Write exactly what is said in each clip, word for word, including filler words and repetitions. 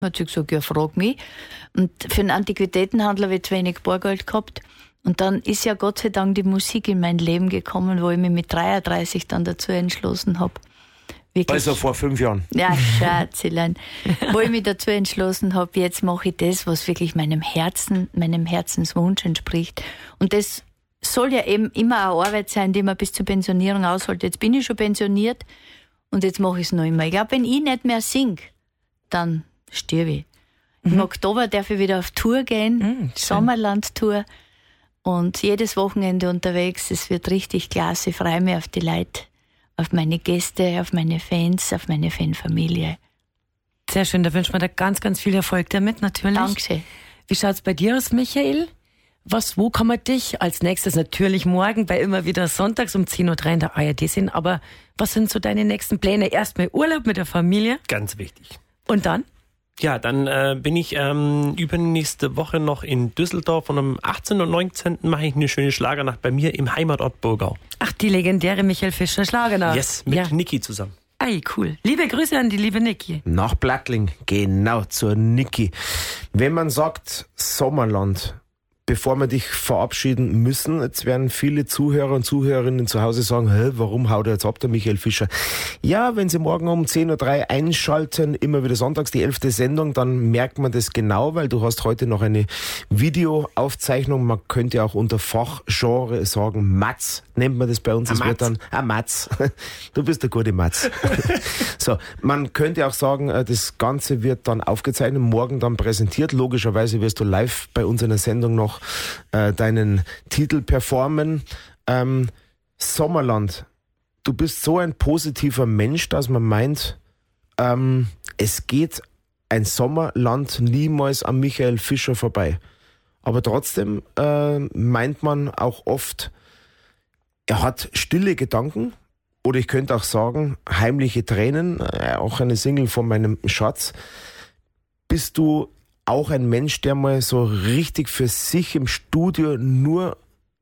Hat sie gesagt, ja, frag mich. Und für einen Antiquitätenhandler habe ich zu wenig Bargeld gehabt. Und dann ist ja Gott sei Dank die Musik in mein Leben gekommen, wo ich mich mit dreiunddreißig dann dazu entschlossen habe. Wirklich. Also vor fünf Jahren. Ja, Schatzelein. Wo ich mich dazu entschlossen habe, jetzt mache ich das, was wirklich meinem Herzen, meinem Herzenswunsch entspricht. Und das soll ja eben immer eine Arbeit sein, die man bis zur Pensionierung aushält. Jetzt bin ich schon pensioniert und jetzt mache ich es noch immer. Ich glaube, wenn ich nicht mehr singe, dann sterbe ich. Mhm. Im Oktober darf ich wieder auf Tour gehen, mhm, Sommerland-Tour. Und jedes Wochenende unterwegs. Es wird richtig klasse. Ich freue mich auf die Leute, auf meine Gäste, auf meine Fans, auf meine Fanfamilie. Sehr schön, da wünschen wir dir ganz, ganz viel Erfolg damit natürlich. Danke. Wie schaut's bei dir aus, Michael? Was, wo kann man dich als nächstes natürlich morgen bei immer wieder sonntags um zehn Uhr drei in der A R D sehen, aber was sind so deine nächsten Pläne? Erstmal Urlaub mit der Familie. Ganz wichtig. Und dann? Ja, dann äh, bin ich ähm, übernächste Woche noch in Düsseldorf und am achtzehnten und neunzehnten mache ich eine schöne Schlagernacht bei mir im Heimatort Burgau. Ach, die legendäre Michael Fischer Schlagernacht. Yes, mit ja. Niki zusammen. Ei, cool. Liebe Grüße an die liebe Niki. Nach Plattling, genau, zur Niki. Wenn man sagt Sommerland, bevor wir dich verabschieden müssen, jetzt werden viele Zuhörer und Zuhörerinnen zu Hause sagen, hä, warum haut er jetzt ab, der Michael Fischer? Ja, wenn Sie morgen um zehn Uhr drei einschalten, immer wieder sonntags, die elfte Sendung, dann merkt man das genau, weil du hast heute noch eine Videoaufzeichnung, man könnte auch unter Fachgenre sagen, Matz, nennt man das bei uns, es wird dann, ah, Matz, du bist der gute Matz. So, man könnte auch sagen, das Ganze wird dann aufgezeichnet, morgen dann präsentiert, logischerweise wirst du live bei uns in der Sendung noch äh, deinen Titel performen. Ähm, Sommerland, du bist so ein positiver Mensch, dass man meint, ähm, es geht ein Sommerland niemals an Michael Fischer vorbei. Aber trotzdem äh, meint man auch oft, er hat stille Gedanken oder ich könnte auch sagen, heimliche Tränen, äh, auch eine Single von meinem Schatz. Bist du auch ein Mensch, der mal so richtig für sich im Studio nur,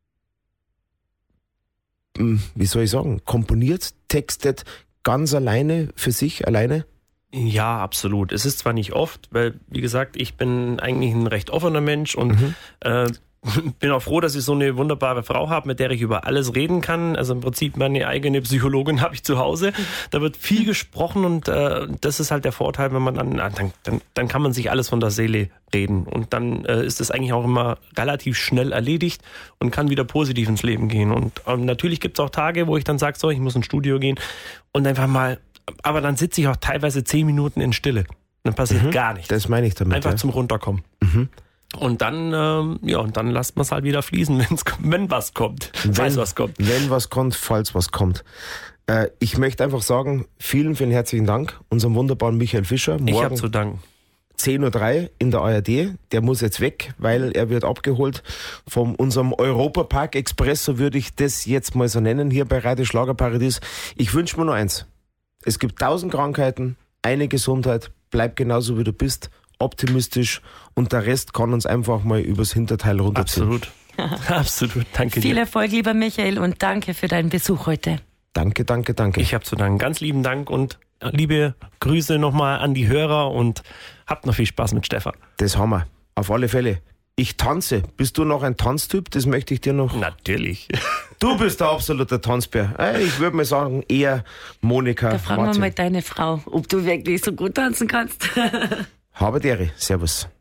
wie soll ich sagen, komponiert, textet, ganz alleine, für sich alleine? Ja, absolut. Es ist zwar nicht oft, weil, wie gesagt, ich bin eigentlich ein recht offener Mensch und mhm. äh, bin auch froh, dass ich so eine wunderbare Frau habe, mit der ich über alles reden kann. Also im Prinzip meine eigene Psychologin habe ich zu Hause. Da wird viel gesprochen und äh, das ist halt der Vorteil, wenn man dann, dann, dann, dann kann man sich alles von der Seele reden. Und dann äh, ist es eigentlich auch immer relativ schnell erledigt und kann wieder positiv ins Leben gehen. Und ähm, natürlich gibt es auch Tage, wo ich dann sage, so, ich muss ins Studio gehen und einfach mal, aber dann sitze ich auch teilweise zehn Minuten in Stille. Dann passiert mhm, gar nichts. Das meine ich damit. Einfach ja. zum Runterkommen. Mhm. Und dann, ähm, ja, und dann lasst man es halt wieder fließen, wenn's, wenn was kommt. Wenn, falls was kommt. Wenn was kommt, falls was kommt. Äh, ich möchte einfach sagen, vielen, vielen herzlichen Dank, unserem wunderbaren Michael Fischer. Morgen ich habe zu danken. zehn Uhr drei in der A R D. Der muss jetzt weg, weil er wird abgeholt von unserem Europapark Express, so würde ich das jetzt mal so nennen, hier bei Radio Schlagerparadies. Ich wünsche mir nur eins. Es gibt tausend Krankheiten, eine Gesundheit, bleib genauso wie du bist, optimistisch und der Rest kann uns einfach mal übers Hinterteil runterziehen. Absolut. Absolut. Danke Viel dir. Erfolg, lieber Michael, und danke für deinen Besuch heute. Danke, danke, danke. Ich habe zu danken. Ganz lieben Dank und liebe Grüße nochmal an die Hörer und habt noch viel Spaß mit Stefan. Das haben wir. Auf alle Fälle. Ich tanze. Bist du noch ein Tanztyp? Das möchte ich dir noch... Natürlich. Du bist der absolute Tanzbär. Ich würde mal sagen, eher Monika. Da fragen Martin. wir mal deine Frau, ob du wirklich so gut tanzen kannst. Habe Ehre. Servus.